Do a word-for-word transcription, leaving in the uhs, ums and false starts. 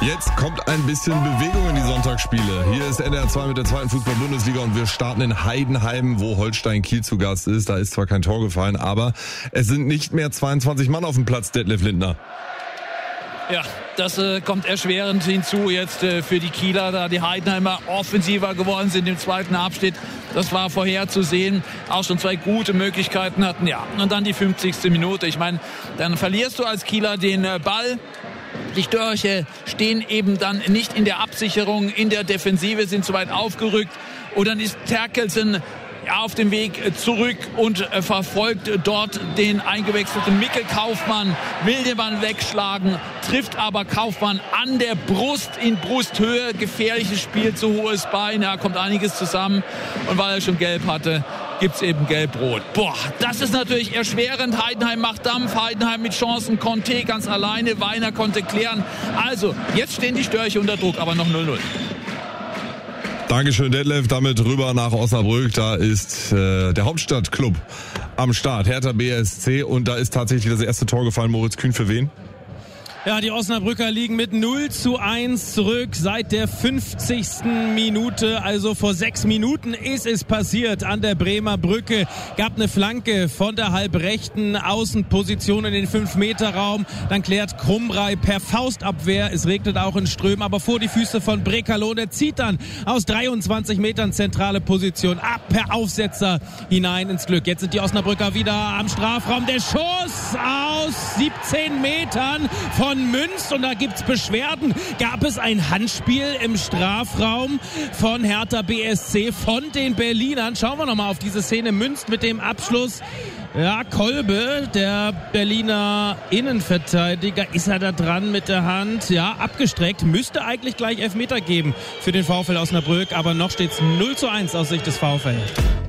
Jetzt kommt ein bisschen Bewegung in die Sonntagsspiele. Hier ist N D R zwei mit der zweiten Fußball-Bundesliga und wir starten in Heidenheim, wo Holstein Kiel zu Gast ist. Da ist zwar kein Tor gefallen, aber es sind nicht mehr zweiundzwanzig Mann auf dem Platz, Detlef Lindner. Ja, das äh, kommt erschwerend hinzu jetzt äh, für die Kieler, da die Heidenheimer offensiver geworden sind im zweiten Abschnitt. Das war vorherzusehen. Auch schon zwei gute Möglichkeiten hatten. Ja, und dann die fünfzigste Minute. Ich meine, dann verlierst du als Kieler den äh, Ball. Die Störche stehen eben dann nicht in der Absicherung, in der Defensive, sind zu weit aufgerückt. Und dann ist Terkelsen auf dem Weg zurück und verfolgt dort den eingewechselten Mikkel Kaufmann, will den Mann wegschlagen, trifft aber Kaufmann an der Brust in Brusthöhe, gefährliches Spiel, zu hohes Bein, ja, kommt einiges zusammen und weil er schon gelb hatte, gibt's eben gelb-rot. Boah, das ist natürlich erschwerend. Heidenheim macht Dampf, Heidenheim mit Chancen, Conte ganz alleine, Weiner konnte klären. Also, jetzt stehen die Störche unter Druck, aber noch null null. Dankeschön, Detlef. Damit rüber nach Osnabrück. Da ist äh, der Hauptstadtclub am Start, Hertha B S C. Und da ist tatsächlich das erste Tor gefallen. Moritz Kühn, für wen? Ja, die Osnabrücker liegen mit null zu eins zurück seit der fünfzigsten Minute. Also vor sechs Minuten ist es passiert an der Bremer Brücke. Gab eine Flanke von der halbrechten Außenposition in den fünf Meter Raum. Dann klärt Krumbrei per Faustabwehr. Es regnet auch in Strömen, aber vor die Füße von Brekalo. Der zieht dann aus dreiundzwanzig Metern zentrale Position ab per Aufsetzer hinein ins Glück. Jetzt sind die Osnabrücker wieder am Strafraum. Der Schuss aus siebzehn Metern von Münz und da gibt's Beschwerden. Gab es ein Handspiel im Strafraum von Hertha B S C von den Berlinern? Schauen wir nochmal auf diese Szene. Münz mit dem Abschluss. Ja, Kolbe, der Berliner Innenverteidiger, ist er da dran mit der Hand? Ja, abgestreckt. Müsste eigentlich gleich Elfmeter geben für den VfL Osnabrück, aber noch steht's null zu eins aus Sicht des VfL.